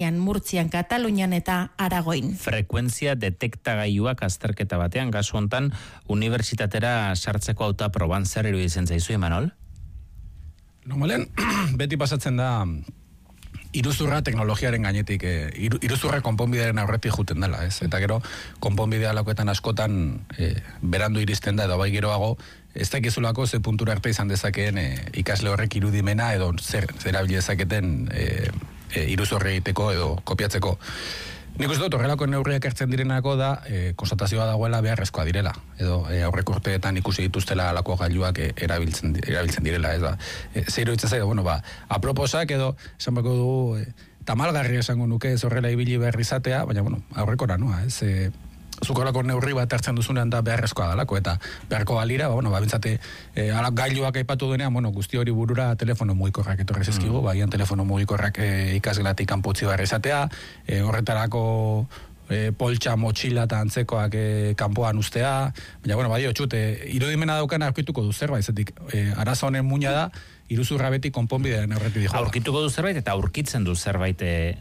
Katalunian, Murtzian, Katalunian eta Aragoin. Frekuentzia detektagailuak azterketa batean, kasu hontan, unibertsitatera sartzeko autoaproban zer iruditzen zaizu, Imanol? Normalen, beti pasatzen da iruzurra teknologiaren gainetik, iruzurra konponbidearen aurretik juten dela, ez? Eta gero, konponbidea lakoetan askotan berandu iristen da, edo bai geroago, ez dakizulako ze puntura arte izan dezakeen ikasle horrek irudimena edo zer erabili dezaketen iruzurra egiteko edo kopiatzeko. Nik uste dut, horrelako neurriak hartzen direnako da, konstatazioa dagoela beharrezkoa direla. Edo aurreko urteetan ikusi dituztela alako gailuak erabiltzen direla. Ez da, zeiru itzaz edo, aproposak edo, esan bako dugu, tamalgarri esango nuke ez horrela ibili behar izatea, baina, aurrekora noa, ez... Zukorako neurri bat hartzen duzunean da beharrezkoa dalako, eta beharko balira, bintzate, gailuak aipatu denean, guzti hori burura telefono mugikorrak etorri zizkigu, baian telefono mugikorrak ikasgelatik kanpotzi behar izatea, horretarako poltsa, motxila eta antzekoak kanpoan ustea, baina, irudimena daukan aurkituko du zerbait, zetik, arazo honen muina da, iruzurra beti konponbidearen aurretik dijo. Aurkituko du zerbait eta aurkitzen du zerbait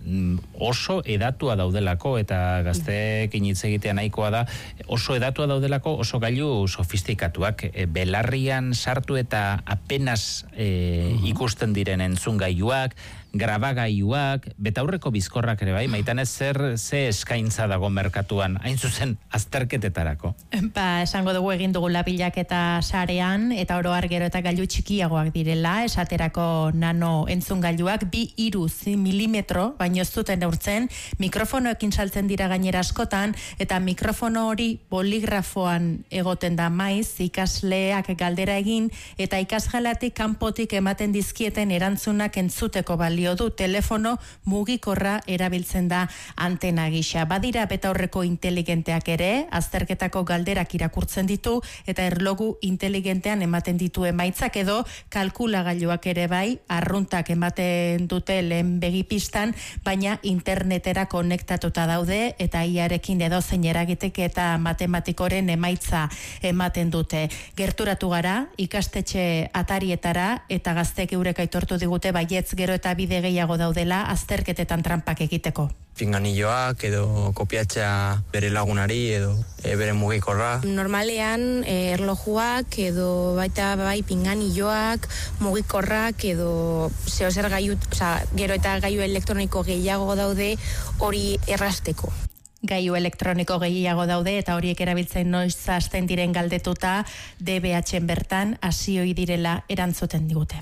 oso edatua daudelako eta gazteekin hitz egitea nahikoa da, oso edatua daudelako, oso gailu sofistikatuak, belarrian sartu eta apenas ikusten diren entzungailuak, grabagailuak, betaurreko bizkorrak ere bai, maitan ez ze eskaintza dago merkatuan, hain zuzen azterketetarako. Esango dugu egin dugu bilaketa sarean, eta oro har gero eta gailu txikiagoak direla, esaterako nano entzungailuak 2-3 milimetro, baino ez duten neurtzen, mikrofonoekin saltzen dira gainera askotan, eta mikrofono hori boligrafoan egoten da maiz, ikasleak galdera egin, eta ikasgelatik kanpotik ematen dizkieten erantzunak entzuteko balio du, telefono mugikorra erabiltzen da antena gisa. Badira betaurreko inteligenteak ere, azterketako galderak irakurtzen ditu, eta erlogu inteligentean ematen ditu emaitzak edo kalkulagailuak ere bai, arruntak ematen dute lehen begipistan, baina internetera konektatuta daude, eta iarekin edo zein eragitek eta matematikoren emaitza ematen dute. Gerturatu gara, ikastetxe atarietara, eta gazteek eurek aitortu digute baietz gero eta bide gehiago daudela azterketetan trampak egiteko. Pinganilloak edo kopiatzea bere lagunari edo bere mugikorra. Normalean erlojuak edo baita bai pinganilloak, mugikorrak edo zer gailu, gero eta gailu elektroniko gehiago daude hori errasteko. Gailu elektroniko gehiago daude eta horiek erabiltzen noiz hasten diren galdetuta DBH-en bertan hasioi direla erantzuten digute.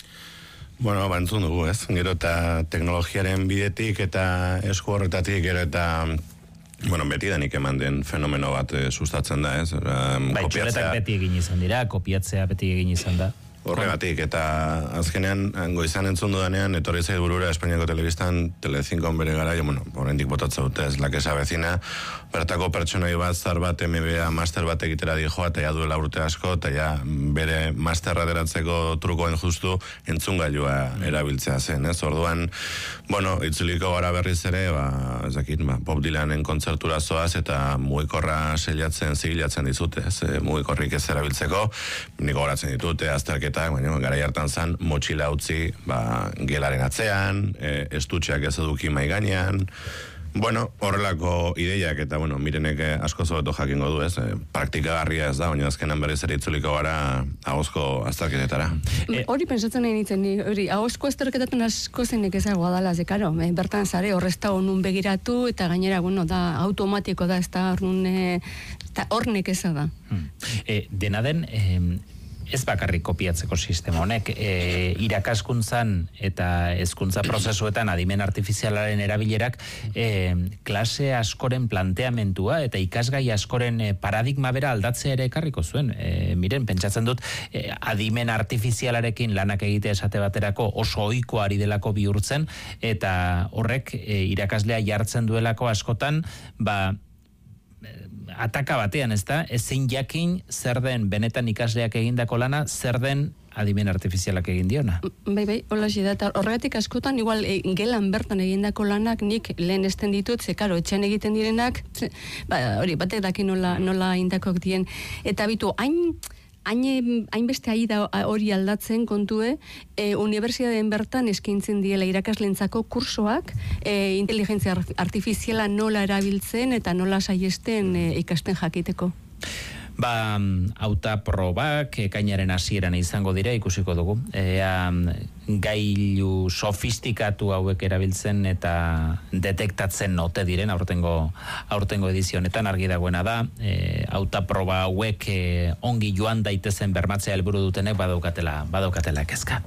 Bantzun dugu, ez? Gero eta teknologiaren bidetik eta esku horretatik, gero eta beti denik eman den fenomeno bat sustatzen da, ez? Txoletak beti egin izan dira, kopiatzea beti egin izan da. Horregatik, eta azkenean goizan entzun dudanean, etorri zait burura Espainiako telebistan, Telecinco bere gara, oraindik botatza dute, ez la que se avecina, bertako pertsonai bat, zar bat, MBA, master bat egitera dijoa, eta ja duela urte asko, eta ja bere masterra deratzeko trukoen justu entzungailua erabiltzea zen, ez? Orduan, itzuliko gara berriz ere, Bob Dylanen kontzertura zoaz, eta mugikorra zigilatzen dizute, ez? Mugikorrik ez erabiltzeko, niko goratzen ditute, azterketak, baina garai hartan zan motxila utzi gelaren atzean, estutxeak ez eduki mai gainean. Horrelako ideiak eta mirenek asko zobeto jakingo du, ez? Praktikagarria ez da, baina azkenan berriz ere itzuliko gara ahozko azterketetara. Hori pensatzen nahi nintzen, hori ahozko azterketatan asko zenek ezagoa dala, zekaro, bertan zare horrezta honun begiratu eta gainera, da automatiko da, ez da hornek eza da. Dena den, ez bakarrik kopiatzeko sistema honek, irakaskuntzan eta hezkuntza prozesuetan adimen artifizialaren erabilerak klase askoren planteamentua eta ikasgai askoren paradigma bera aldatzea ere ekarriko zuen. Miren, pentsatzen dut, adimen artifizialarekin lanak egitea esate baterako oso ohikoa ari delako bihurtzen, eta horrek irakaslea jartzen duelako askotan, ataka batean, ez da, ezin jakin zer den benetan ikasleak egindako lana, zer den adimen artifizialak egin diona. Hola eta horregatik askotan, igual gelan bertan egindako lanak nik lehen esten ditut, zekaro, etxean egiten direnak, hori, batek daki nola indakok dien, eta bitu, hainbeste aida hori aldatzen kontue, unibertsitateen bertan eskaintzen diela irakaslentzako kursoak, inteligentzia artifiziala nola erabiltzen eta nola saiesten ikasten jakiteko. Hautaprobak ekainaren hasieran izango dira, ikusiko dugu. Gailu sofistikatu hauek erabiltzen eta detektatzen ote diren aurtengo edizio honetan argi dagoena da, hautaproba hauek ongi joan daitezen bermatzea helburu dutenek badaukatela kezka.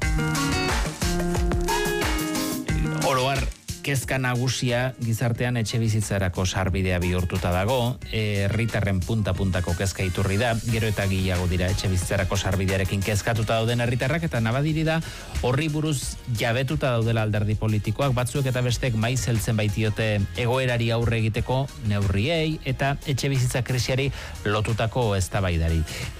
Oro har, kezka nagusia gizartean etxebizitzarako sarbidea bihurtuta dago, herritarren punta-puntako kezka iturri da, gero eta gehiago dira etxebizitzarako sarbidearekin kezkatuta dauden herritarrak, eta nabadiri da horri buruz jabetuta daudela alderdi politikoak, batzuek eta bestek maiz heltzen baitiote egoerari aurre egiteko neurriei eta etxebizitza krisiari lotutako eztabaidari.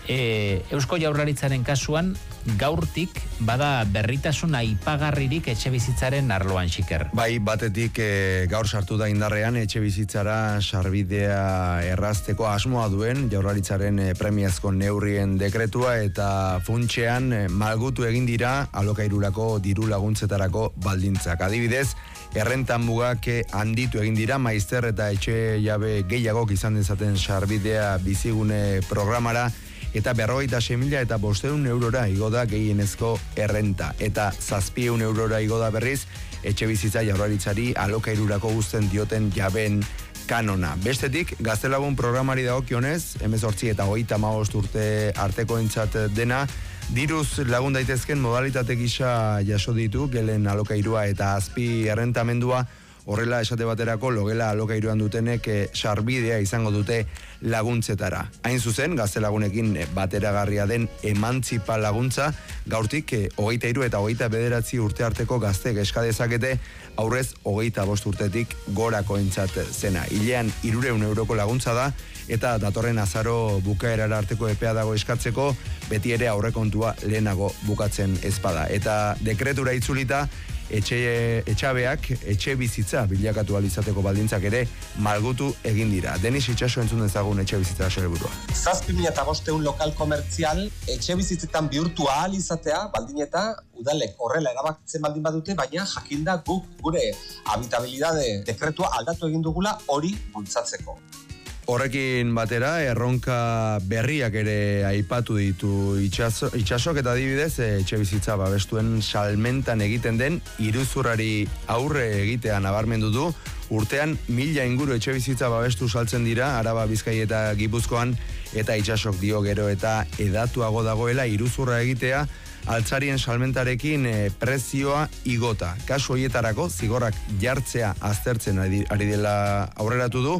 Eusko Jaurlaritzaren kasuan, gaurtik bada berritasun aipagarririk etxebizitzaren arloan, Xiker. Bai, batetik gaur sartu da indarrean etxebizitzara sarbidea errazteko asmoa duen Jaurlaritzaren premiazko neurrien dekretua eta funtsean malgutu egin dira alokairurako diru laguntzetarako baldintzak. Adibidez, errentan mugak handitu egin dira maizter eta etxe jabe gehiagok izan dezaten sarbidea bizigune programara, eta 56.000 eta 500 eurora igo da gehienezko errenta, eta 700 eurora igo da berriz etxe bizitza Jaurlaritzari alokairurako uzten dioten jabeen kanona. Bestetik, gaztelagun programari dagokionez, 18 eta 35 urte artekoentzat dena, diruz lagun daitezken modalitate gisa jaso ditu, gelen alokairua eta azpi errentamendua. Horrela, esate baterako, logela alokairuan dutenek sarbidea izango dute laguntzetara. Hain zuzen, gaztelagunekin bateragarria den emantzipa laguntza, gaurtik 23 eta 29 urte arteko gaztek eskadezakete, aurrez 25 urtetik gorakoentzat zena. Hilean 300 euroko laguntza da, eta datorren azaro bukaerara arteko epea dago eskatzeko, beti ere aurrekontua lehenago bukatzen ezpada. Eta dekretura itzulita, etxabeak etxe bizitza bilakatu alizateko baldintzak ere malgutu egin dira. Denis Itxaso entzun dezagun etxe bizitza helburua. 7.500 lokal komertzial etxe bizitzetan bihurtu ahal izatea, baldin eta udalek horrela erabakitzen baldin badute, baina jakinda guk gure habitabilidade dekretua aldatu egin dugula hori bultzatzeko. Horrekin batera, erronka berriak ere aipatu ditu Itxasok, eta adibidez, etxe bizitza babestuen salmentan egiten den iruzurrari aurre egitea nabarmendu du. Urtean 1000 inguru etxe bizitza babestu saltzen dira, Araba, Bizkai eta Gipuzkoan, eta Itxasok dio gero eta edatuago dagoela iruzurra egitea, altzarien salmentarekin prezioa igota. Kasu horietarako zigorrak jartzea aztertzen ari dela aurreratu du,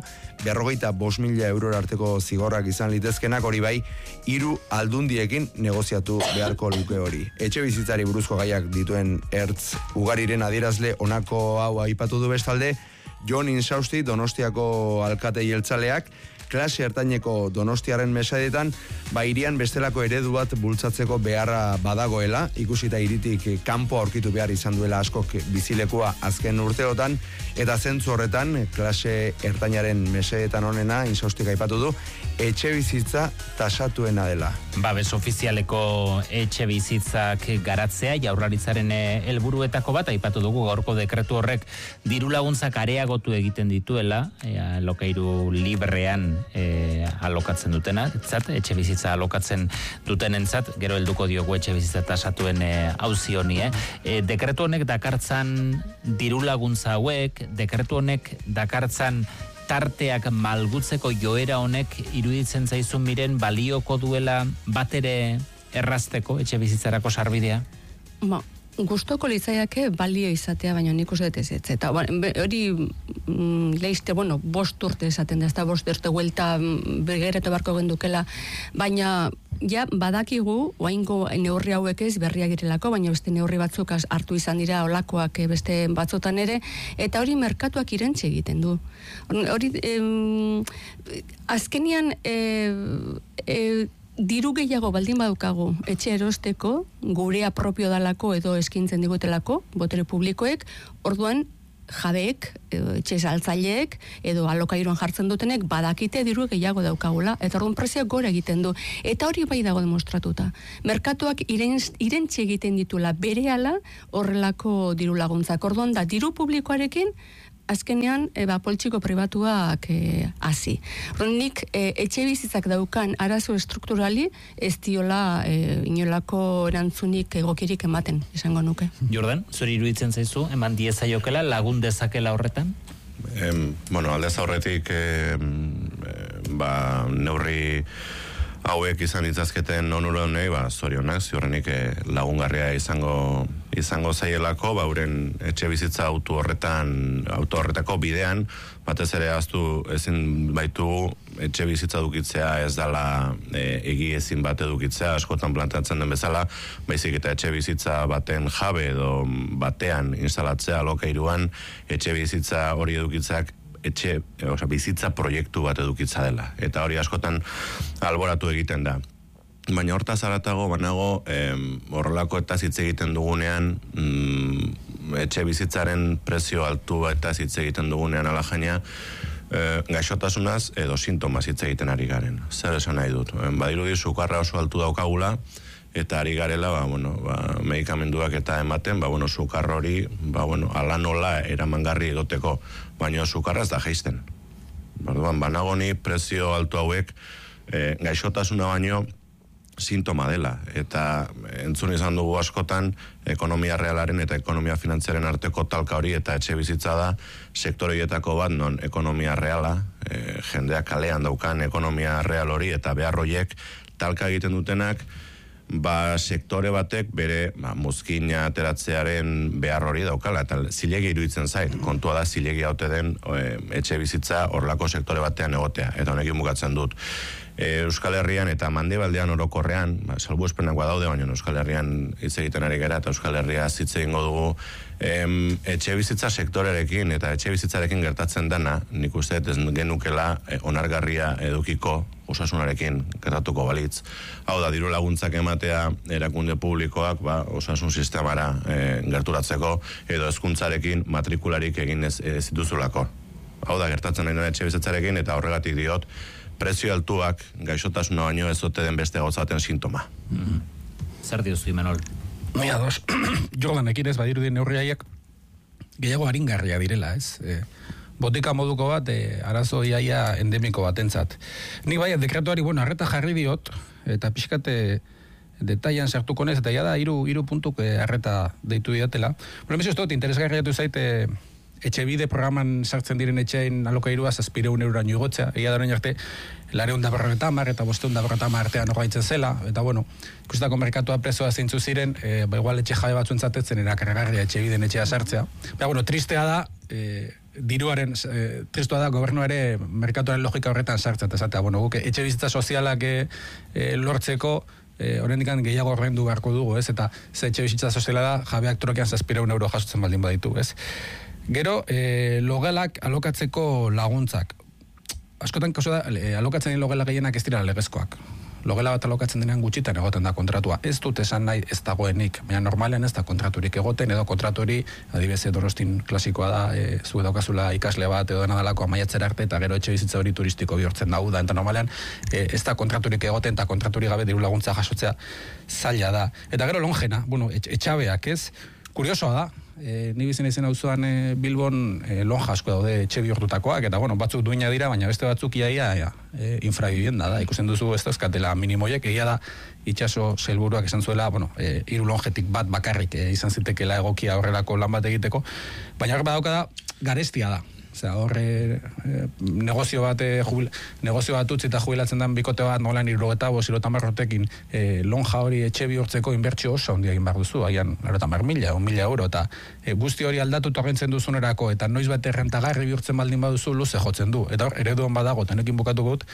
55.000 eurora arteko zigorrak izan litezkenak, hori bai, 3 aldundiekin negoziatu beharko luke hori. Etxe bizitzari buruzko gaiak dituen ertz ugariren adierazle honako hau aipatu du bestalde, Jon Insausti, Donostiako alkate jeltzaleak, klase ertaineko Donostiaren mesadetan, hirian bestelako eredu bat bultzatzeko beharra badagoela, ikusita hiritik kanpo aurkitu behar izan duela askok bizilekua azken urteotan, eta zentzu horretan, klase ertainaren mesadetan honena, Insaustik aipatu du, etxe bizitza tasatuena dela. Babes ofizialeko etxe bizitzak garatzea, Jaurlaritzaren helburuetako bat, aipatu dugu gaurko dekretu horrek diru laguntzak areagotu egiten dituela, alokairu librean alokatzen dutena, etxe bizitza alokatzen dutenentzat, gero helduko diogu etxe bizitza tasatuen auzi honi. Dekretu honek dakartzan diru laguntza hauek, dekretu honek dakartzan tarteak malgutzeko joera honek iruditzen zaizun miren balioko duela batere errazteko etxe bizitzarako sarbidea? Gustoko litzaiake balio izatea, baina nik uste ez. Eta hori leizte, 5 urte esaten da, ez da 5 urte huelta bergeratu barko gendukela, baina ja badakigu, oaingo neurri hauek ez berriak girelako, baina beste neurri batzuk hartu izan dira olakoak beste batzotan ere, eta hori merkatuak irentxe egiten du. Hori, azkenian, diru gehiago baldin badukagu etxe erosteko, gurea propio dalako edo eskintzen digutelako, botere publikoek, orduan jabeek, etxe saltzaileek, edo alokairuan jartzen dutenek, badakite diru gehiago daukagula, eta orduan prezioak gora egiten du. Eta hori bai dago demostratuta. Merkatuak irentxe egiten ditula berehala horrelako diru laguntzak. Orduan da, diru publikoarekin, azkenean, poltsiko pribatuak hasi. Nik etxe bizitzak daukan arazo strukturali ez diola inolako erantzunik egokirik ematen, esango nuke. Jordan, zuri iruditzen zaizu, eman diezaiokela, lagun dezakela horretan? Aldez aurretik neurri hauek izan ditzazketen onuronei, zorionak, ziurrenik lagungarria izango zaielako, euren etxe bizitza auto horretako bidean, batez ere aztu ezin baitu etxe bizitza dukitzea ez dela egi ezin bate dukitzea, askotan planteatzen den bezala, baizik eta etxe bizitza baten jabe edo batean instalatzea alokairuan, etxe bizitza hori edukitzeak bizitza proiektu bat edukitza dela. Eta hori askotan alboratu egiten da. Baina hortaz haratago, banago, horrelako eta hitz egiten dugunean, etxe bizitzaren prezio altu eta hitz egiten dugunean alajaina, gaixotasunaz edo sintomaz hitz egiten ari garen. Zer esan nahi dut? Badirudi sukarra oso altu daukagula, eta ari garela, medikamenduak eta ematen, sukar hori, ala nola eramangarri egoteko, baina sukarra ez da jaisten. Banago ni prezio altu hauek gaixotasuna baino sintoma dela, eta entzun izan dugu askotan ekonomia realaren eta ekonomia finantziaren arteko talka hori, eta etxe bizitza da sektoreietako bat non ekonomia reala, jendeak kalean daukan ekonomia real hori eta behar horiek talka egiten dutenak, sektore batek bere mozkina ateratzearen behar hori daukala, eta zilegi iruditzen zait, kontua da zilegi haute den etxe bizitza horlako sektore batean egotea, eta honekin bukatzen dut. Euskal Herrian eta Mandebaldean orokorrean, salbuespenakoa daude, baina Euskal Herrian hitz egiten ari gara, eta Euskal Herria hitz egingo dugu, etxe bizitza sektorerekin eta etxe bizitzarekin gertatzen dana, nik uste ez genukela onargarria edukiko osasunarekin gertatuko balitz. Hau da, diru laguntzak ematea erakunde publikoak osasun sistemara gerturatzeko edo hezkuntzarekin matrikularik egin ez dituzulako. Hau da, gertatzen nahi etxe bizitzarekin, eta horregatik diot, prezio altuak gaixotasuna baino ez ote den beste gauzaten sintoma. Zer diozu, Imanol? Mira, Jordanekin ez badirudien neurriaiak gehiago aringarria direla, ez? Botika moduko bat, arazo iaia endemiko batentzat. Nik bai, dekretuari, arreta jarri diot, eta pixkate detailan sartuko nez, eta ja da, hiru puntuk arreta deitu diatela. Mezio ez dut, interesgarriatu zaite etxebide programan sartzen diren etxein alokairua 700 euroraino igotzea, egia da arte 450 eta 550 artean ordaintzen zela, eta ikustako merkatua prezioa zeintzu ziren, igual etxe jabe batzuentzatetzen erakargarria etxebiden etxea sartzea. Tristea da, tristua da gobernu ere merkatuaren logika horretan sartzea, eta esatea, guk etxe bizitza sozialak lortzeko horrendik gehiago ordaindu beharko dugu, ez? Eta ze etxe bizitza soziala da, jabeak trokean 700 euro jasotzen baldin baditu, ez? Gero, logelak alokatzeko laguntzak. Askotan, alokatzen logela gehienak ez dira legezkoak. Logela bat alokatzen denean gutxitan egoten da kontratua. Ez dut esan nahi ez dagoenik, baina normalen ez da kontraturik egoten, edo kontratori, adibidez Donostin klasikoa da, zu daukazula ikasle bat edo nadalako amaiatzera arte, eta gero etxe bizitza hori turistiko bihurtzen da, eta normalean ez da kontraturik egoten, eta kontraturi gabe diru laguntza jasotzea zaila da. Eta gero longena, etxabeak, ez? Kuriosoa da, ni bizen izen auzoan Bilbon lonja asko daude etxe bihurtutakoak, eta batzuk duina dira, baina beste batzuk iaia infravivienda da, ikusten duzu ez dauzkatela minimoiek, egia da itxaso sailburuak esan zuela, 3 lonjetik bat bakarrik izan zitekela egokia horrelako lan bat egiteko, baina hor badauka da, garestia da. Horre negozio bat utzi eta jubilatzen den bikote bat nolan 70-80 lonja hori etxe bihurtzeko inbertsio oso handia egin behar duzu, haian 1.000 euro, eta guzti hori aldatu torrentzen duzunerako, eta noiz bat errentagarri bihurtzen baldin baduzu luze jotzen du, eta hor ereduan badago, tenekin bukatu gut,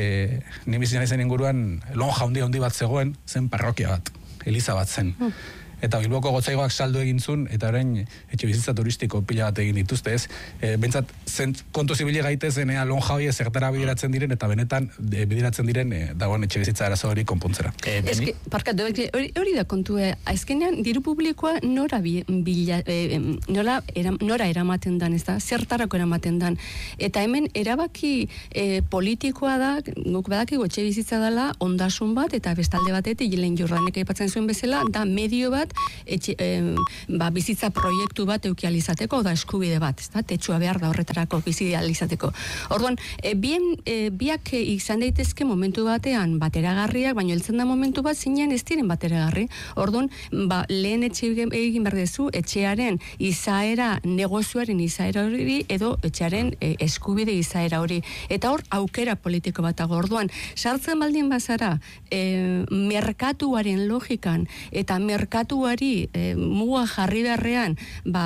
ni bizina izen inguruan lonja handi bat zegoen, zen parrokia bat, eliza bat zen. eta Bilboko gotzaigoak saldu egin zuen, eta orain etxe bizitza turistiko pila bat egin dituzte, ez? Bentsat, kontu zibili gaitezenea lonja hori zertara bideratzen diren, eta benetan bideratzen diren dagoen etxe bizitza arazo hori konpontzera. Hori da kontu, azkenean diru publikoa nora eramaten dan, ez da? Zertarako eramaten dan. Eta hemen erabaki politikoa da, guk badakigu etxe bizitza dela, ondasun bat, eta bestalde batetik, Jelen Jordanek aipatzen zuen bezala, da medio bat, bizitza proiektu bat eukializateko, da eskubide bat, ez da? Tetxua behar da horretarako bizializateko. Orduan, biak izan daitezke momentu batean bateragarriak, baina heltzen da momentu bat zinean ez diren bateragarri. Orduan, lehen etxe egin behar dezu, etxearen izaera, negozioaren izaera hori, edo etxearen eskubide izaera hori. Eta hor, aukera politiko bat dago. Orduan, sartzen baldin bazara, merkatuaren logikan, eta merkatuari muga jarri beharrean,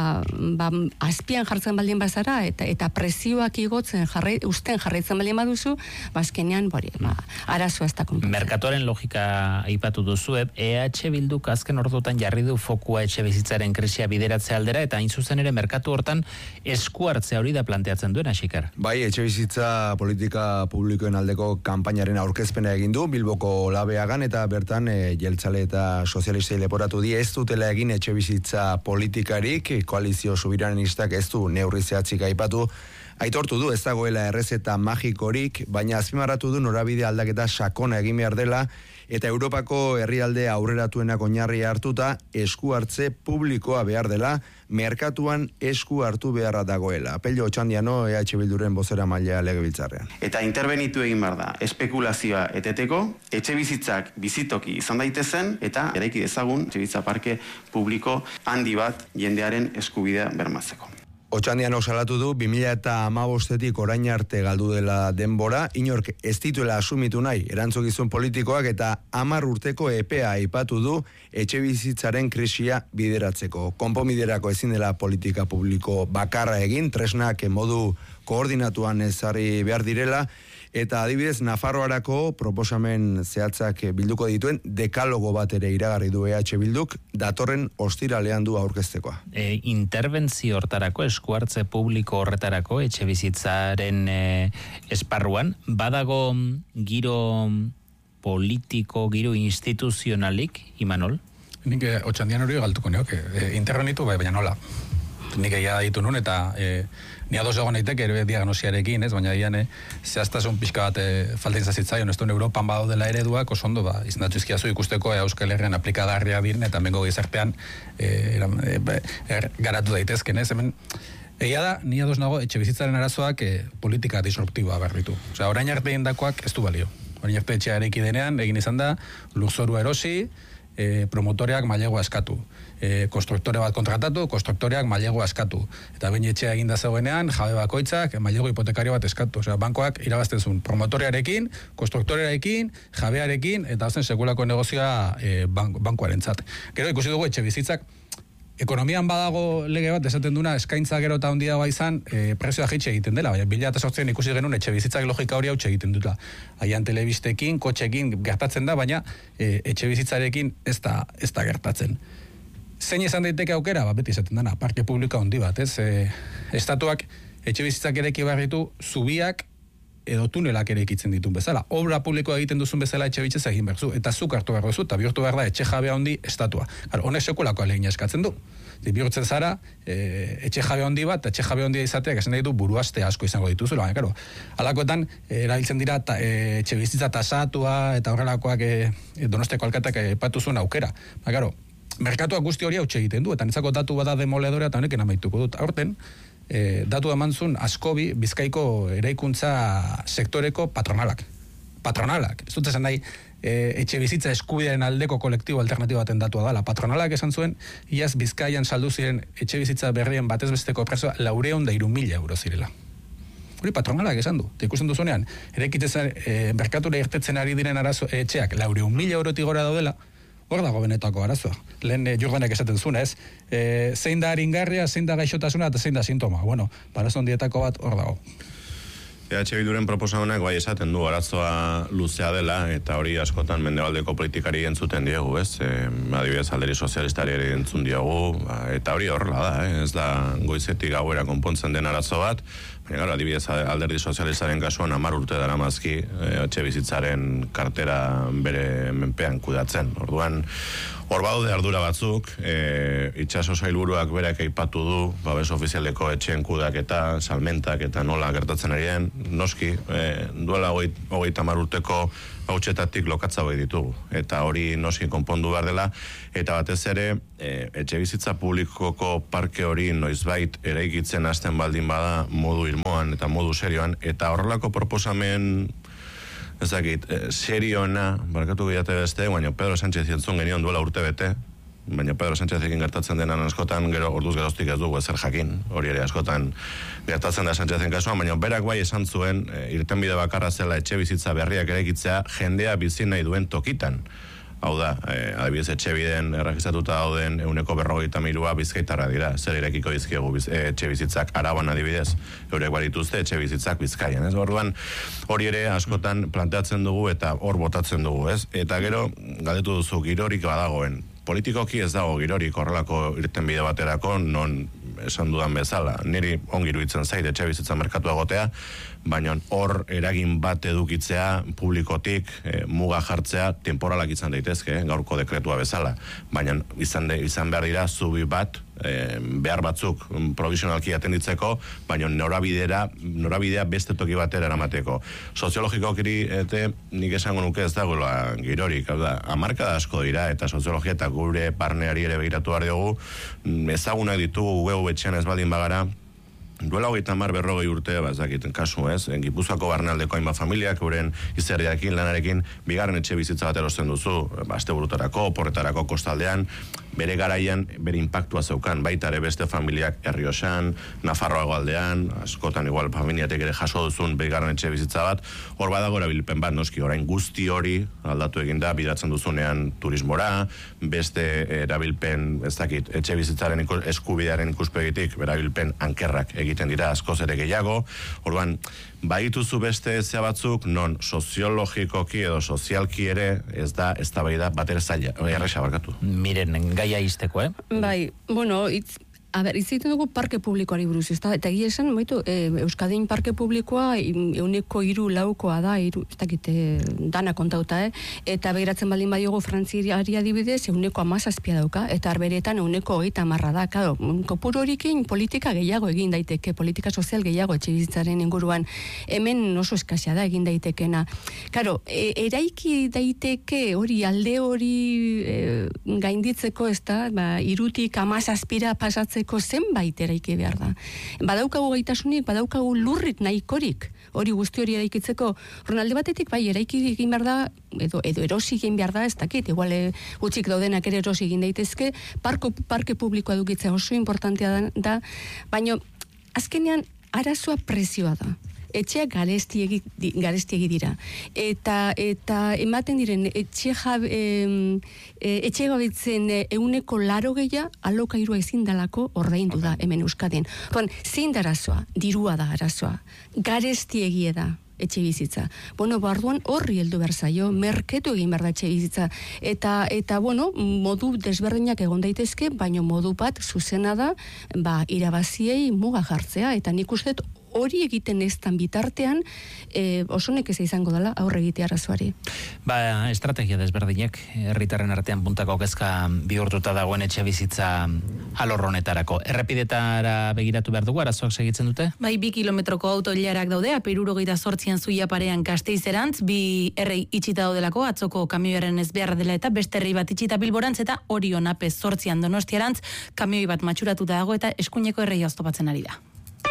azpian jartzen baldin bazara, eta prezioak igotzen usten jarraitzen baldin baduzu, azkenean, arazoa ez da konpontzen. Merkatuaren logika aipatu duzu, EH Bilduk azken ordutan jarri du fokua etxe bizitzaren krisia bideratzea aldera, eta hain zuzen ere merkatu hortan esku hartzea hori da planteatzen duen, Xikar. Bai, etxe bizitza politika publikoen aldeko kanpainaren aurkezpena egin du Bilboko Labeagan, eta bertan jeltzale eta sozialistei leporatu di ez dutela egin etxe bizitza politikarik, koalizio subiranistak ez du neurri zehatzik aipatu. Aitortu du ez dagoela errezeta magikorik, baina azpimarratu du norabide aldaketa sakona egin behar dela, eta Europako herrialde aurreratuenak oinarria hartuta esku hartze publikoa behar dela, merkatuan esku hartu beharra dagoela. Pello Otxandiano, EH Bilduren bozera maila legebiltzarrean. Eta interbenitu egin behar da, espekulazioa eteteko, etxe bizitzak bizitoki izan daitezen, eta eraiki dezagun etxe bizitza parke publiko handi bat jendearen eskubidea bermatzeko. Otxandiano salatu du 2015-tik orain arte galdu dela denbora, inork ez dituela asumitu nahi erantzukizun politikoak, eta 10 urteko epea aipatu du etxe bizitzaren krisia bideratzeko. Konponbiderako ezin dela politika publiko bakarra egin, tresnak modu koordinatuan ezarri behar direla, eta adibidez Nafarroarako proposamen zehatzak bilduko dituen dekalogo bat ere iragarri du EH Bilduk, datorren ostiralean du aurkeztekoa. Interbentzio hortarako, eskuartze publiko horretarako, etxe bizitzaren esparruan, badago giro politiko, giro instituzionalik, Imanol? Nik Otxandian hori galtuko neok, intervenitu baina nola. Nik egia ditu nun, eta ni ados egon naiteke ere diagnosiarekin, ez? Baina dian zehaztasun pixka bat falta izazitzaion, ez duen Europan badaudela ereduak, oso ondo izendatu izkiazu ikusteko Euskal Herrian aplikagarria diren, eta mengo gizartean garatu daitezken, ez? Hemen, egia da, ni ados nago etxe bizitzaren arazoak politika disruptiboa berritu. Osea, orain arte indakoak ez du balio. Orain arte etxea eraiki denean, egin izan da, lurzorua erosi, promotoreak mailegua eskatu. Konstruktore bat kontratatu, konstruktoreak mailegua eskatu. Eta behin etxea eginda zegoenean, jabe bakoitzak mailegu hipotekario bat eskatu. Osea, bankoak irabazten zuen promotorearekin, konstruktorearekin, jabearekin, eta hazen sekulako negozioa bankoarentzat. Gero ikusi dugu etxe bizitzak, ekonomian badago lege bat esaten duna eskaintza gero eta handia izan, prezioa jaitsi egiten dela, baina 2008an ikusi genuen etxe bizitzak logika hori hautsi egiten dutela. Haian telebistekin, kotxekin gertatzen da, baina etxe bizitzarekin ez da gertatzen. Zein izan daiteke aukera? Beti esaten dana, parke publika handi bat, ez? Estatuak etxe bizitzak eraiki behar ditu, zubiak edo tunelak ere ikitzen ditun bezala. Obra publikoa egiten duzun bezala etxe bizitzak egin behar zu, eta zuk hartu behar duzu, eta bihurtu behar da etxe jabea handi estatua. Honek sekulako alegina eskatzen du. Bihurtzen zara, etxe jabe handi bat, etxe jabe handia izateak esan ditu buruazte asko izango dituzu, baina, alakoetan, erabiltzen dira etxe bizitza tasatua, eta horrelakoak Donosteko alkateak patuzun aukera. Baina, merkatuak guzti hori hautsi egiten du, eta nitzako datu bada demoledorea, eta honekin amaituko dut. Aurten, datu emantzun askobi Bizkaiko eraikuntza sektoreko patronalak. Ez dut esan nahi, etxe bizitza eskubidearen aldeko kolektibo alternatibo baten datua dala. Patronalak esan zuen, iaz Bizkaian saldu ziren etxe bizitza berrien batez besteko prezioa 403.000 euro zirela. Hori patronalak esan du. Eta ikusten duzunean, merkatura irtetzen ari diren arazo etxeak 400.000 eurotik gora daudela, hor dago benetako arazoa. Lehen Jordanek esaten zuen, ez? Zein da aringarria, zein da gaixotasuna, eta zein da sintoma. Bueno, parazon dietako bat hor dago. EH Bilduren proposamenak bai esaten du arazoa luzea dela, eta hori askotan mendebaldeko politikari entzuten diegu, ez? Adibidez Alderdi Sozialistari ere entzun diogu, eta hori horrela da, ez da goizetik gauera konpontzen den arazo bat, baina gara, adibidez Alderdi Sozialistaren kasuan 10 urte daramazki etxebizitzaren kartera bere menpean kudatzen. Orduan, hor badaude ardura batzuk, itxaso sailburuak berak aipatu du, babes ofizialeko etxeen kudaketa, salmentak eta nola gertatzen arien, noski, duela 30 urteko hautsetatik lokatza bai ditugu, eta hori noski konpondu behar dela, eta batez ere, etxebizitza publikoko parke hori noizbait eraikitzen hasten baldin bada modu irmoan eta modu serioan, eta horrelako proposamen ezakit, serioena, barkatu gehiate beste, baina Pedro Sánchez entzun genion duela urte bete, baina Pedro Sánchezekin gertatzen denan askotan, gero orduz geroztik ez dugu ezer jakin, hori ere askotan gertatzen da Sánchezen kasuan, baina berak bai esan zuen, irtenbide bakarra zela etxe bizitza berriak eraikitzea jendea bizi nahi duen tokitan. Hau da, adibidez etxebiden erregistratuta dauden 153 bizkaitarra dira, zer irekiko dizkiegu etxe bizitzak Araban adibidez, eurek barituzte etxe bizitzak Bizkaian, ez? Orduan, hori ere askotan planteatzen dugu eta hor botatzen dugu, ez? Eta gero, galdetu duzu, girorik badagoen. Politikoki ez dago girorik horrelako irtenbide baterako, non esan dudan bezala, niri ongi iruditzen zait etxe bizitza merkatu egotea, baina hor eragin bat edukitzea publikotik muga jartzea temporalak izan daitezke, gaurko dekretua bezala, baina izan behar dira zubi bat, behar batzuk provisionalki atenditzeko, baina norabidea beste toki batera eramateko. Soziologikokiri nik esango nuke ez dagoela girorik, hamarkada asko dira, eta soziologia eta gure barneari ere begiratu behar dugu, ezagunak ditugu geu etxean ez baldin bagara, duela 30-40 urte, ezakiten kasu, ez? Gipuzkoako barnealdeko hainbat familiak, euren izerriakin, lanarekin, bigarren etxe bizitza bat erosten duzu, asteburutarako, porretarako kostaldean, bere garaian, bere impactua zeukan, baita ere beste familiak Errioxan, Nafarroa aldean, askotan igual familiatek ere jaso duzun bigarren etxe bizitza bat, hor badago erabilpen bat, noski, orain guzti hori aldatu eginda, bidatzen duzunean turismora, beste erabilpen, ez dakit, etxe bizitzaren eskubidearen ikuspegitik, erabilpen ankerrak egiten dira askoz ere gehiago, orduan, baituzu beste zea batzuk, non soziologikoki edo sozialki ere ez da eztabaida batera zaila, erresa barkatu. Miren, gaia izteko, Bai, bueno, iziten dugu parke publikoari buruz, eta egia esan, Euskadin parke publikoa 3-4 da, ez dakite dana kontauta, eta begiratzen baldin badiogu Frantziari adibidez, 17 dauka, eta arberetan 30 da, claro, kopuru horikin politika gehiago egin daiteke, politika sozial gehiago etxebizitzaren inguruan, hemen oso eskasia da egin daitekena. Claro, eraiki daiteke hori alde hori gainditzeko, ez da, 3-tik 17 pasatzen zenbait eraiki behar da. Badaukagu gaitasunik, badaukagu lurrik nahikorik, hori guzti hori eraikitzeko. Alde batetik, bai, eraiki egin behar da, edo erosi egin behar da, ez dakit, igual gutxik daudenak ere erosi egin daitezke, parke publikoa dukitzea oso importantea da, baina azkenean arazoa prezioa da. Etxeak garestiegi dira. Eta ematen diren etxe gabetzen 180 alokairua ezin dalako ordaindu da hemen Euskadin. Zein da arazoa? Dirua da arazoa. Garestiegie da etxe bizitza. Barduan horri heldu behar zaio, merketu egin behar da etxe bizitza. Eta modu desberdinak egon daitezke, baina modu bat zuzena da, irabaziei muga jartzea, eta nik uste hori egiten eztan bitartean, oso nekeza izango dela aurre egitea arazoari. Estrategia desberdinek, herritarren artean puntako kezka bihurtuta dagoen etxe bizitza alor honetarako. Errepidetara begiratu behar dugu, arazoak segitzen dute? 2 kilometroko auto-ilarak daude, Apirurogeita 8 zuia parean Gasteizerantz, 2 errei itxita daudelako, atzoko kamioiaren ez beharra dela eta beste errei bat itxita Bilborantz eta Orion Apez 8 Donostiarantz, kamioi bat matxuratuta dago eta eskuineko erreia oztopatzen ari da.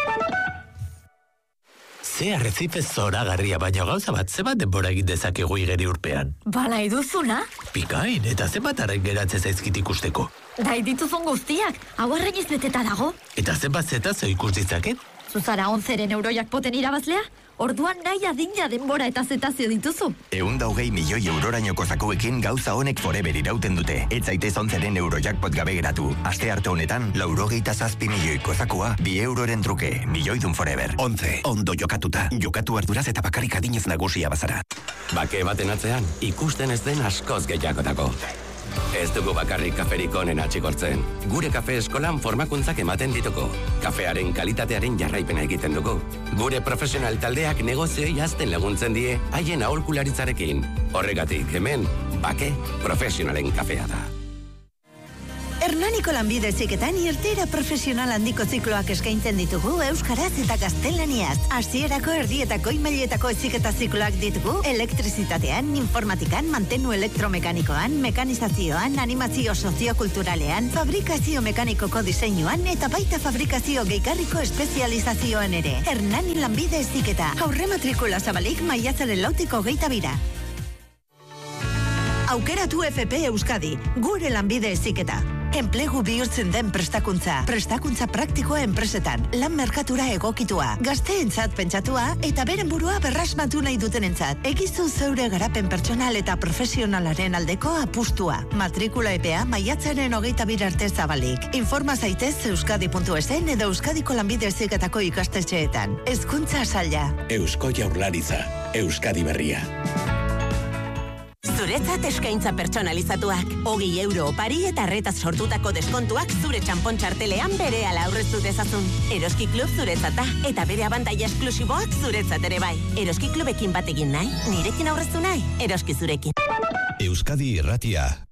Ze arrezife zoragarria, baina gauza bat, zebat denbora egin dezakegu igeri urpean? Bala iduzuna? Pikain, eta zebat arren geratzen zaizkit ikusteko? Dai dituzun guztiak, hau arregiz beteta dago. Eta zebat zetazo ikus ditzaket? Zuzara 11 euroiak poten irabazlea? Orduan nahi adina denbora eta zetazio dituzu. 120 milioi eurorainoko zakuekin gauza honek forever irauten dute. Ez zaitez 11 Eurojackpot gabe geratu. Aste arte honetan, 87 milioiko zakua, 2 euroren truke, milioidun forever. 11. Ondo jokatuta. Jokatu arduraz eta bakarrik adinez nagusia bazara. Bake baten atzean, ikusten ez den askoz gehiagotako. Ez dugu bakarrik kaferik onen atxikortzen. Gure kafe eskolan formakuntzak ematen dituko. Kafearen kalitatearen jarraipena egiten dugu. Gure profesional taldeak negozioei hazten laguntzen die haien aholkularitzarekin. Horregatik hemen, bake profesionalen kafea da. Hernaniko lanbide heziketan irteera profesional handiko zikloak eskaintzen ditugu euskaraz eta gaztelaniaz. Hasierako erdi eta goi mailetako heziketa zikloak ditugu elektrizitatean, informatikan, mantenu elektromekanikoan, mekanizazioan, animazio soziokulturalean, fabrikazio mekanikoko diseinuan eta baita fabrikazio gehigarriko espezializazioan ere. Hernani lanbide heziketa. Aurre matrikula zabalik maiatzaren 22. Aukeratu FP Euskadi, gure lanbide heziketa. Enplegu bihurtzen den prestakuntza praktikoa enpresetan, lan merkatura egokitua, gazteentzat pentsatua eta beren burua berrasmatu nahi dutenentzat. Egizu zeure garapen pertsonal eta profesionalaren aldeko apustua. Matrikula epea maiatzaren 22 arte zabalik. Informa zaitez euskadi.esen edo Euskadiko lanbide heziketako ikastetxeetan. Hezkuntza saila. Eusko Jaurlaritza, Euskadi berria. Zuretzat eskaintza pertsonalizatuak. 20 euro opari eta arretaz sortutako deskontuak zure txampon txartelean berehala aurreztu dezazun. Eroski Klub zuretzata eta bere abantaila esklusiboak zuretzat ere bai. Eroski Klubekin bat egin nahi, nirekin aurreztu nahi, Eroski zurekin. Euskadi Irratia.